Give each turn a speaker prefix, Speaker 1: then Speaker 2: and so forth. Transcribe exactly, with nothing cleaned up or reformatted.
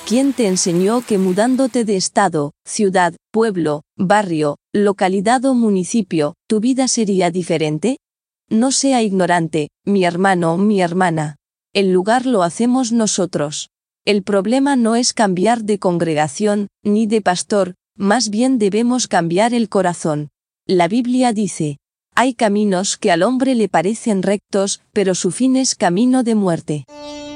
Speaker 1: ¿Quién te enseñó que mudándote de estado, ciudad, pueblo, barrio, localidad o municipio, tu vida sería diferente? No sea ignorante, mi hermano o mi hermana. El lugar lo hacemos nosotros. El problema no es cambiar de congregación, ni de pastor, más bien debemos cambiar el corazón. La Biblia dice: hay caminos que al hombre le parecen rectos, pero su fin es camino de muerte.